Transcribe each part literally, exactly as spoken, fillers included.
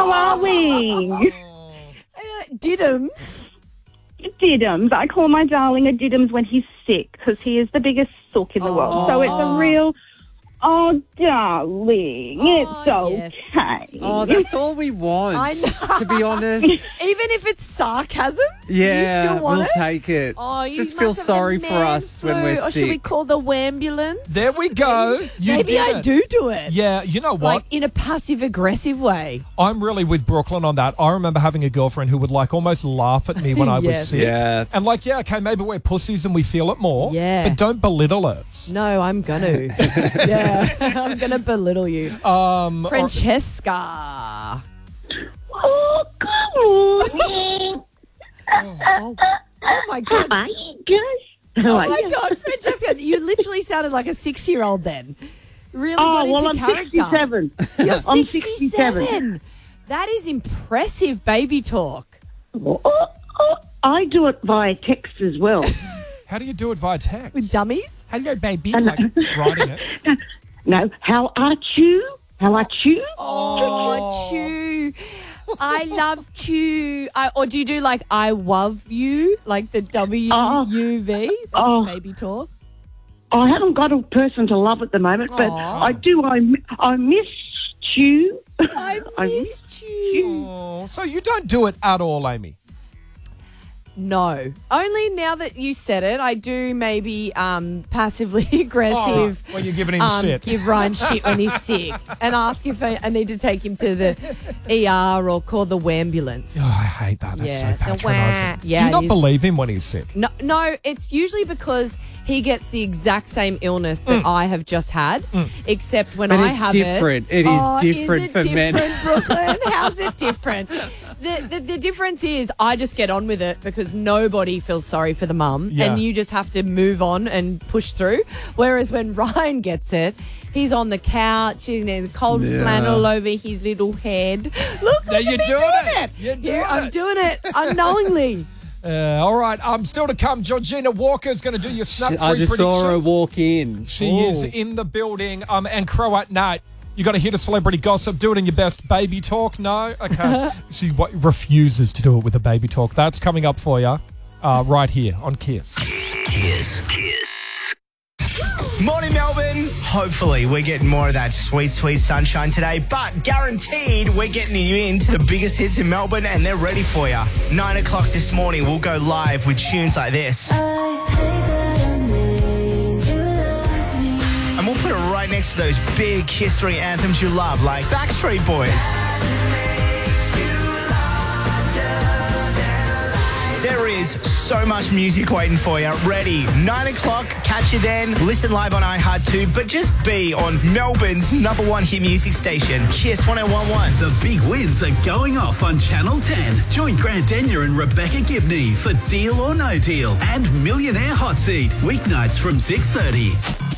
darling. Diddums. Diddums. I call my darling a Diddums when he's sick because he is the biggest sook in the world. So it's a real, oh, darling, Oh, it's yes. okay. Oh, that's all we want, I know. to be honest. Even if it's sarcasm, Yeah, you still want we'll it? take it. Oh, you Just must feel have sorry the for man us when we're flu. Or should we sick. call the wambulance? There we go. You Maybe did I it. do do it. Yeah, you know what? Like in a passive-aggressive way. I'm really with Brooklyn on that. I remember having a girlfriend who would like almost laugh at me when I was Yes. sick. Yeah. And like, yeah, okay, maybe we're pussies and we feel it more. Yeah. But don't belittle us. No, I'm gonna. yeah, I'm gonna belittle you. Um, or- Francesca. Oh, good morning. Oh, oh my God. Hi, guys. Oh my God, Francesca, you literally sounded like a six-year-old then. Really Oh, got into well, I'm character. sixty-seven. You're I'm sixty-seven. sixty-seven. That is impressive baby talk. Oh, oh, I do it via text as well. how do you do it via text? With dummies? Hello, baby. And- Like writing it. No, how are you? How are you? Oh, chew. I love chew. I, or do you do like I love you? Like the W U V? That's Oh. baby talk? I haven't got a person to love at the moment, but Aw. I do. I, mi- I miss you. I I missed you. Oh, so you don't do it at all, Amy? No. Only now that you said it, I do maybe um, passively aggressive. Oh, when you're giving him um, shit. Give Ryan shit when he's sick and ask if I, I need to take him to the E R or call the wambulance. Oh, I hate that. That's Yeah, so the patronising. wah. Yeah, do you it not is. believe him when he's sick? No, no, it's usually because he gets the exact same illness that Mm. I have just had, except when But I it's have different. it. It is oh, different is it for men. different, Brooklyn? How's it different? The, the the difference is I just get on with it because nobody feels sorry for the mum, Yeah. and you just have to move on and push through. Whereas when Ryan gets it, he's on the couch, you know, the cold Yeah. flannel over his little head. Look, Now look you're at me doing doing it. it. You're doing Yeah, I'm it. doing it unknowingly. Uh, all right. Um, still to come, Georgina Walker is going to do your snap I free just saw her predictions. walk in. She Oh. is in the building. Um, and Crow at Night. You got to hit a celebrity gossip. Do it in your best baby talk. No, okay. She what, refuses to do it with a baby talk. That's coming up for you, uh, right here on Kiss. Kiss. Kiss. Morning, Melbourne. Hopefully, we're getting more of that sweet, sweet sunshine today, but guaranteed we're getting you into the biggest hits in Melbourne, and they're ready for you. Nine o'clock this morning, we'll go live with tunes like this. And we'll put it right next to those big history anthems you love, like Backstreet Boys. There is so much music waiting for you. Ready? Nine o'clock, catch you then. Listen live on iHeart too, but just be on Melbourne's number one hit music station, Kiss one oh one point one. The big wins are going off on Channel ten. Join Grant Denyer and Rebecca Gibney for Deal or No Deal and Millionaire Hot Seat, weeknights from six thirty.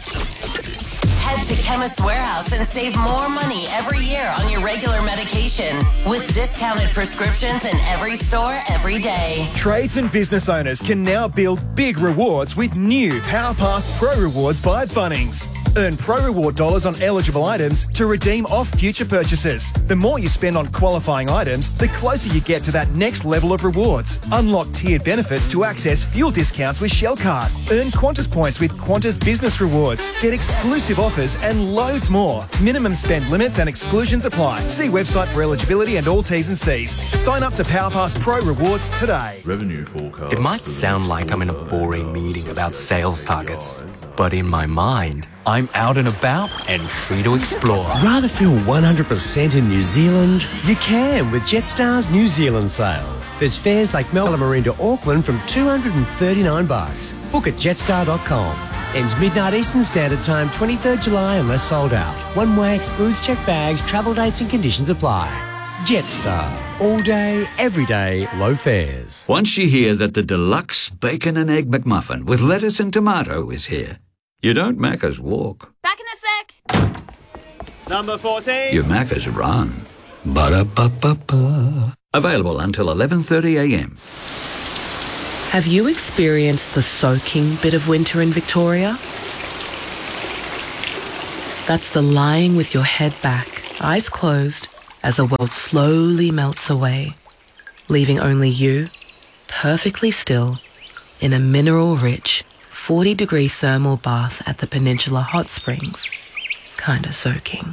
Head to Chemist Warehouse and save more money every year on your regular medication with discounted prescriptions in every store every day. Trades and business owners can now build big rewards with new PowerPass Pro Rewards by Bunnings. Earn Pro Reward dollars on eligible items to redeem off future purchases. The more you spend on qualifying items, the closer you get to that next level of rewards. Unlock tiered benefits to access fuel discounts with Shell Card. Earn Qantas points with Qantas Business Rewards. Get exclusive offers and loads more. Minimum spend limits and exclusions apply. See website for eligibility and all T's and C's. Sign up to PowerPass Pro Rewards today. Revenue forecast. It might sound like I'm in a boring meeting about sales targets, but in my mind, I'm out and about and free to explore. Rather feel one hundred percent in New Zealand? You can with Jetstar's New Zealand sale. There's fares like Melbourne Marine to Auckland from two hundred thirty-nine bucks. Book at jetstar dot com. Ends midnight Eastern Standard Time, twenty-third July unless sold out. One way excludes checked bags, travel dates and conditions apply. Jetstar. All day, every day, low fares. Once you hear that the deluxe bacon and egg McMuffin with lettuce and tomato is here, you don't Macca's walk. Back in a sec. Number fourteen. You Macca's run. Ba-da-ba-ba-ba. Available until eleven thirty a.m. Have you experienced the soaking bit of winter in Victoria? That's the lying with your head back, eyes closed, as the world slowly melts away, leaving only you, perfectly still, in a mineral-rich forty degree thermal bath at the Peninsula Hot Springs, kinda soaking.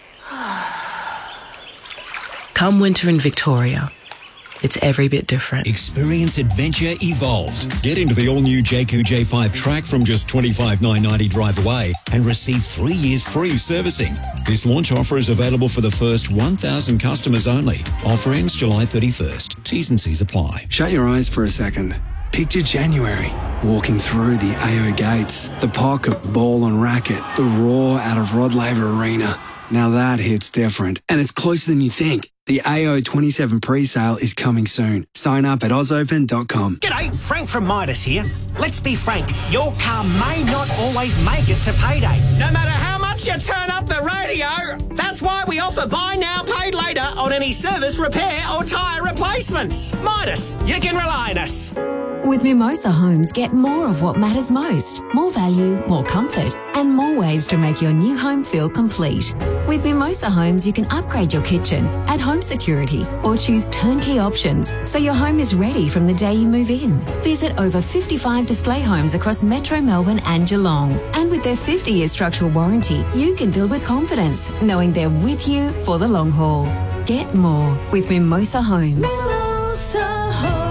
Come winter in Victoria, it's every bit different. Experience adventure evolved. Get into the all-new J Q J five Track from just twenty-five thousand nine hundred ninety drive away and receive three years free servicing. This launch offer is available for the first one thousand customers only. Offer ends July thirty-first. T's and C's apply. Shut your eyes for a second. Picture January, walking through the A O gates, the pocket, ball and racket, the roar out of Rod Laver Arena. Now that hits different, and it's closer than you think. The A O twenty-seven pre-sale is coming soon. Sign up at oz open dot com. G'day, Frank from Midas here. Let's be frank, your car may not always make it to payday. No matter how much you turn up the radio, that's why we offer buy now, pay later on any service, repair or tyre replacements. Midas, you can rely on us. With Mimosa Homes, get more of what matters most. More value, more comfort, and more ways to make your new home feel complete. With Mimosa Homes, you can upgrade your kitchen, add home security, or choose turnkey options so your home is ready from the day you move in. Visit over fifty-five display homes across Metro Melbourne and Geelong. And with their fifty year structural warranty, you can build with confidence, knowing they're with you for the long haul. Get more with Mimosa Homes. Mimosa Homes.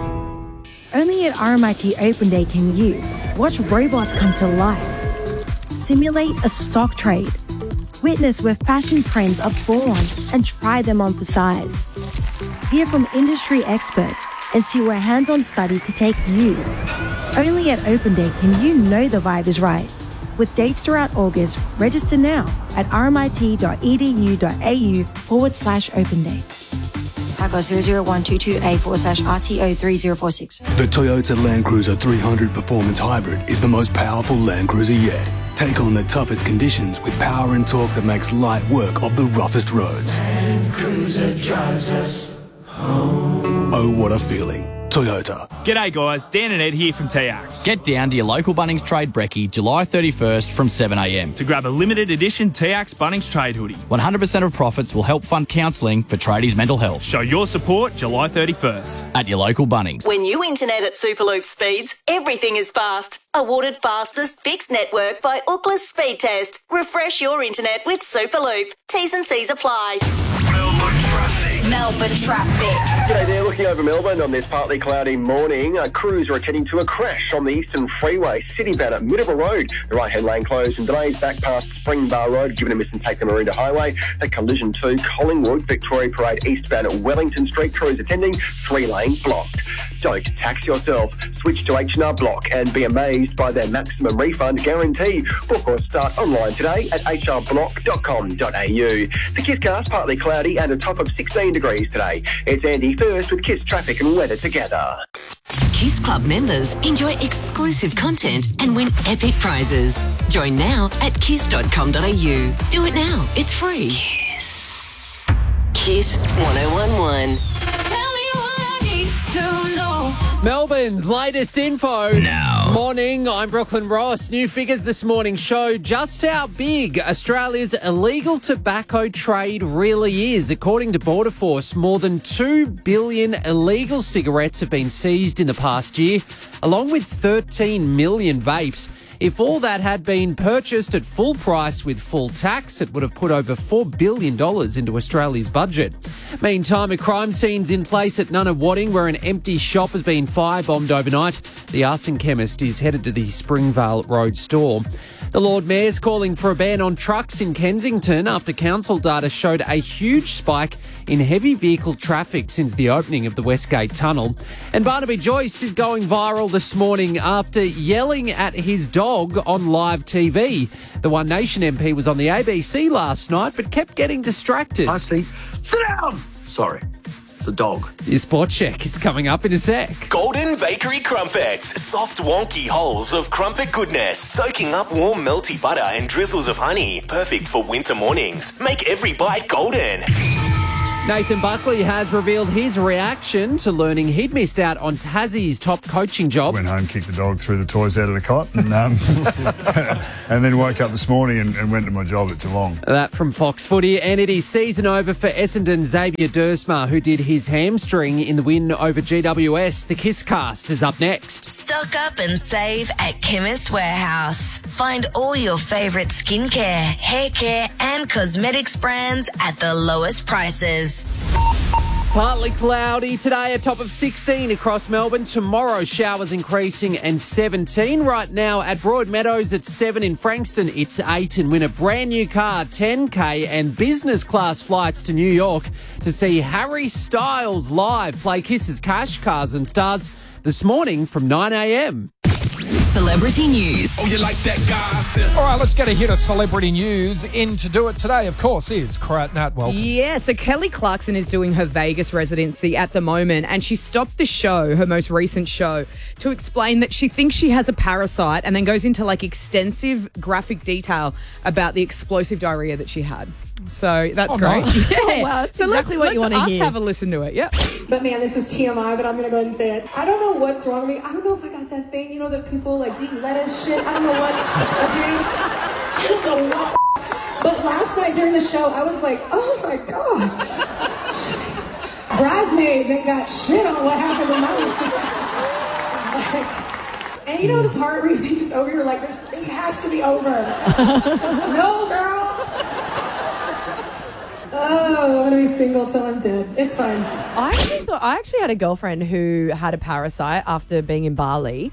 Only at R M I T Open Day can you watch robots come to life, simulate a stock trade, witness where fashion trends are born and try them on for size, hear from industry experts and see where hands-on study could take you. Only at Open Day can you know the vibe is right. With dates throughout August, register now at rmit.edu.au forward slash open day. Typo zero zero one two two A forward slash R T O three zero four six. The Toyota Land Cruiser three hundred Performance Hybrid is the most powerful Land Cruiser yet. Take on the toughest conditions with power and torque that makes light work of the roughest roads. Land Cruiser drives us home. Oh, what a feeling. Toyota. G'day guys, Dan and Ed here from T X. Get down to your local Bunnings Trade Brekkie July thirty-first from seven a m to grab a limited edition T X Bunnings Trade hoodie. one hundred percent of profits will help fund counselling for tradies' mental health. Show your support July thirty-first. At your local Bunnings. When you internet at Superloop speeds, everything is fast. Awarded fastest fixed network by Ookla Speed Test. Refresh your internet with Superloop. T's and C's apply. Melbourne traffic. G'day there, looking over Melbourne on this partly cloudy morning. Uh, crews are attending to a crash on the Eastern Freeway, City Banner, Middleborough Road. The right-hand lane closed and delays back past Spring Bar Road, given a miss and take the Maroondah Highway. A collision to Collingwood, Victoria Parade eastbound at Wellington Street. Crews attending, three lanes blocked. Don't tax yourself. Switch to H and R Block and be amazed by their maximum refund guarantee. Book or start online today at h r block dot com dot a u. The Kisscast, partly cloudy and a top of sixteen degrees today. It's Andy first with Kiss traffic and weather together. Kiss Club members enjoy exclusive content and win epic prizes. Join now at kiss dot com dot a u. Do it now. It's free. Kiss. Kiss one oh one one. Melbourne's latest info. Now. Morning, I'm Brooklyn Ross. New figures this morning show just how big Australia's illegal tobacco trade really is. According to Border Force, more than two billion illegal cigarettes have been seized in the past year, along with thirteen million vapes. If all that had been purchased at full price with full tax, it would have put over four billion dollars into Australia's budget. Meantime, a crime scene's in place at Nunawading where an empty shop has been firebombed overnight. The arson chemist is headed to the Springvale Road store. The Lord Mayor's calling for a ban on trucks in Kensington after council data showed a huge spike in heavy vehicle traffic since the opening of the Westgate Tunnel. And Barnaby Joyce is going viral this morning after yelling at his dog on live T V. The One Nation M P was on the A B C last night but kept getting distracted. I see. Sit down! Sorry. It's a dog. Your sport check is coming up in a sec. Golden Bakery Crumpets. Soft, wonky holes of crumpet goodness. Soaking up warm, melty butter and drizzles of honey. Perfect for winter mornings. Make every bite golden. Nathan Buckley has revealed his reaction to learning he'd missed out on Tassie's top coaching job. Went home, kicked the dog, threw the toys out of the cot, and, um, and then woke up this morning and, and went to my job at Geelong. That from Fox Footy, and it is season over for Essendon Xavier Dersma, who did his hamstring in the win over G W S. The Kiss Cast is up next. Stock up and save at Chemist Warehouse. Find all your favourite skincare, hair care and cosmetics brands at the lowest prices. Partly cloudy today, a top of sixteen across Melbourne. Tomorrow, showers increasing and seventeen. Right now at Broadmeadows, it's seven. In Frankston, it's eight. And win a brand new car, ten K, and business class flights to New York to see Harry Styles live play Kiss's Cash Cars and Stars this morning from nine a.m. Celebrity news. Oh, you like that gossip? All right, let's get a hit of celebrity news. In to do it today, of course, is Karat Nat. Welcome. Yeah, so Kelly Clarkson is doing her Vegas residency at the moment, and she stopped the show, her most recent show, to explain that she thinks she has a parasite, and then goes into like extensive graphic detail about the explosive diarrhea that she had. So that's Oh, great. nice. Yeah. Oh, wow, that's so exactly let's, what you let's wanna us hear. have a listen to it. Yeah. But man, this is T M I, but I'm gonna go ahead and say it. I don't know what's wrong with me. I don't know if I got that thing, you know, that people like eat lettuce shit. I don't know what. Okay. I don't know what. But last night during the show, I was like, oh my god, Jesus. Bridesmaids ain't got shit on what happened to my life. And you know the part where you think it's over, you're like, There's, it has to be over. No, girl. Oh, I'm gonna be single till I'm dead. It's fine. I actually thought I actually had a girlfriend who had a parasite after being in Bali,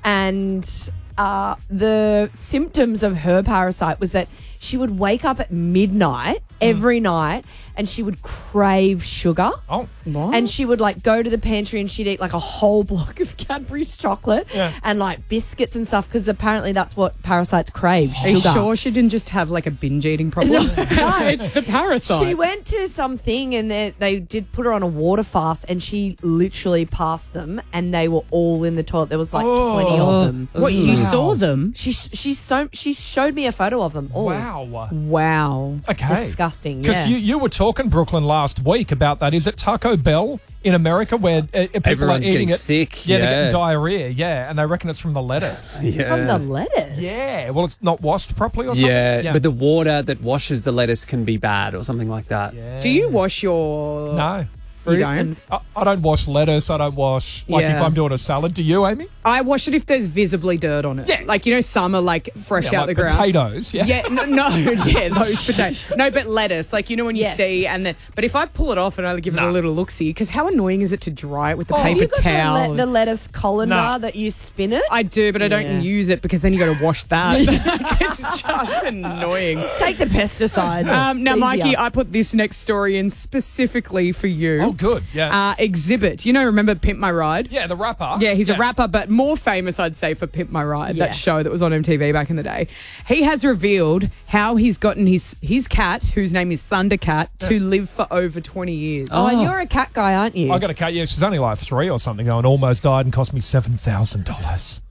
and uh, the symptoms of her parasite was that she would wake up at midnight every night and she would crave sugar. Oh, what? And she would like go to the pantry and she'd eat like a whole block of Cadbury's chocolate Yeah. and like biscuits and stuff because apparently that's what parasites crave. Are you sugar. sure she didn't just have like a binge eating problem? No, it's the parasite. She went to something and they, they did put her on a water fast and she literally passed them and they were all in the toilet. There was like Oh. twenty of them. What, you saw them? She she so she showed me a photo of them all. Wow. Wow. Okay. Disgusting. Because Yeah. you, you were talking, Brooklyn, last week about that. Is it Taco Bell in America where uh, people Everyone's are eating getting it? sick, Yeah, they're yeah. getting diarrhea, yeah, and they reckon it's from the lettuce. Yeah. From the lettuce? Yeah, well, it's not washed properly or something? Yeah, but the water that washes the lettuce can be bad or something like that. Do you wash your No. fruit? You don't? I, I don't wash lettuce. I don't wash, like, if Yeah. I'm doing a salad. Do you, Amy? I wash it if there's visibly dirt on it. Yeah. Like, you know, some are like fresh Yeah, out like the ground. potatoes, yeah. Yeah, no, no yeah, those potatoes. No, but lettuce. Like, you know, when you Yes. see, and then, but if I pull it off and I give it a little look-see, because how annoying is it to dry it with the Oh, paper you got towel? The, le- the lettuce colander Nah. that you spin it. I do, but I don't Yeah. use it because then you got to wash that. It's just annoying. Just take the pesticides. Um, now, It's Mikey, easier. I put this next story in specifically for you. Oh, good, yeah. Uh, Exhibit. You know, remember Pimp My Ride? Yeah, the rapper. Yeah, he's Yeah. a rapper, but more famous, I'd say, for Pimp My Ride, Yeah. that show that was on M T V back in the day. He has revealed how he's gotten his, his cat, whose name is Thundercat, to live for over twenty years. Oh, and you're a cat guy, aren't you? I got a cat, yeah, she's only like three or something, and almost died and cost me seven thousand dollars.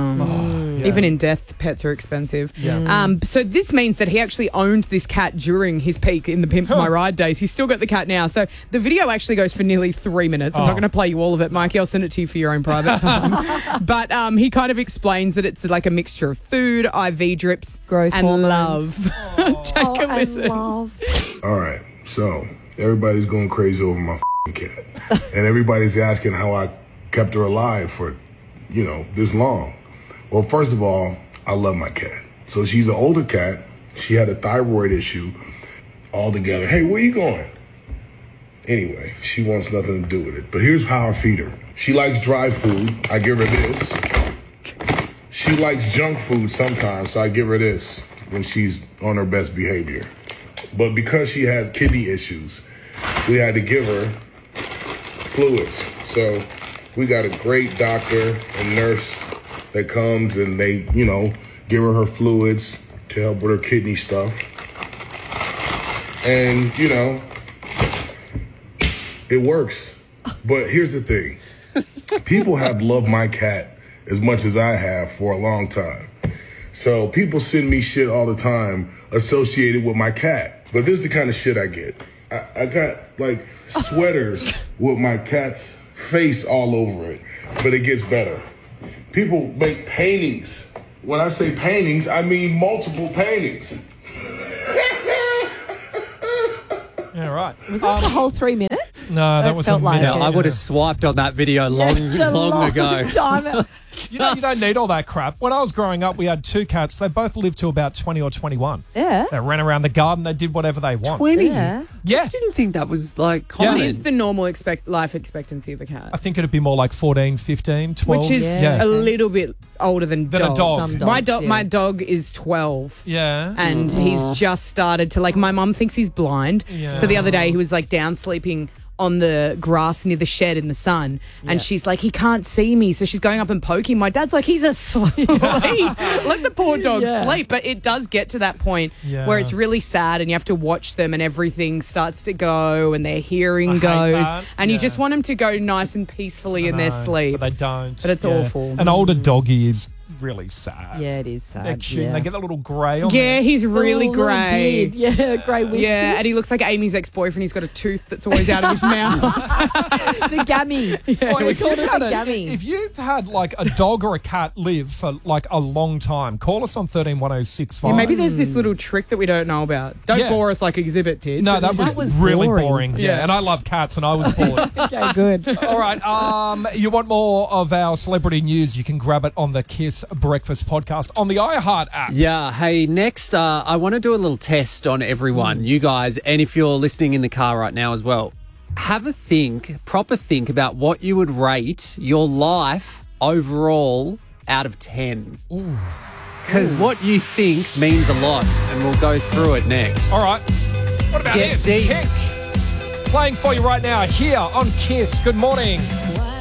Um, yeah. Even in death, pets are expensive. Yeah. Um, so this means that he actually owned this cat during his peak in the Pimp My Ride days. He's still got the cat now. So the video actually goes for nearly three minutes. I'm Oh. not going to play you all of it, Mikey. I'll send it to you for your own private time. But um, he kind of explains that it's like a mixture of food, I V drips, growth and hormones. love. Take Oh, a and listen. love. All right, so everybody's going crazy over my f***ing cat. And everybody's asking how I kept her alive for, you know, this long. Well, first of all, I love my cat. So she's an older cat. She had a thyroid issue altogether. Hey, where you going? Anyway, she wants nothing to do with it. But here's how I feed her. She likes dry food. I give her this. She likes junk food sometimes, so I give her this when she's on her best behavior. But because she had kidney issues, we had to give her fluids. So we got a great doctor and nurse that comes and they, you know, give her her fluids to help with her kidney stuff. And, you know, it works. But here's the thing. People have loved my cat as much as I have for a long time. So people send me shit all the time associated with my cat. But this is the kind of shit I get. I, I got like sweaters with my cat's face all over it, but it gets better. People make paintings. When I say paintings, I mean multiple paintings. Yeah, right. Was that Um, the whole three minutes? No, that It was felt a like minute. it. I would have swiped on that video long, Yes, a long, long ago. time. You know, you don't need all that crap. When I was growing up, we had two cats. They both lived to about twenty or twenty-one. Yeah. They ran around the garden. They did whatever they want. twenty? Yeah. Yeah. I didn't think that was like Yeah. common. What is the normal expect life expectancy of a cat? I think it'd be more like fourteen, fifteen, twelve. Which is yeah. a little bit older than, Than a dogs. dog. Some my dogs, dog, yeah. my dog is twelve. Yeah. And Aw. he's just started to like. My mum thinks he's blind. Yeah. So the other day he was like down sleeping on the grass near the shed in the sun, Yeah. and she's like, he can't see me, so she's going up and poking. My dad's like, he's asleep. Let the poor dog Yeah. sleep. But it does get to that point Yeah. where it's really sad, and you have to watch them, and everything starts to go, and their hearing I hate goes, that. and you Yeah. just want them to go nice and peacefully in their No, sleep. But they don't. But it's Yeah. awful. An older doggy is really sad. Yeah, it is sad. They're cute. yeah. They get that little grey on Yeah, there. he's really Oh, little grey. beard. Yeah, grey whiskers. Yeah, and he looks like Amy's ex-boyfriend. He's got a tooth that's always out of his mouth. the gammy. Well, we if, called you've it had the a, gammy. if you've had like a dog or a cat live for like a long time, call us on thirteen one oh six five. Yeah, maybe there's this little trick that we don't know about. Don't Yeah. bore us like Exhibit did. No, that was, That was really boring. boring. Yeah. Yeah. and I love cats, and I was bored. Okay, good. All right, um, you want more of our celebrity news? You can grab it on the Kiss Breakfast podcast on the iHeart app. Yeah. Hey, next, uh, I want to do a little test on everyone, you guys, and if you're listening in the car right now as well, have a think, proper think about what you would rate your life overall out of ten. Because what you think means a lot, and we'll go through it next. All right. What about Get this? deep. Pink. Playing for you right now here on Kiss. Good morning.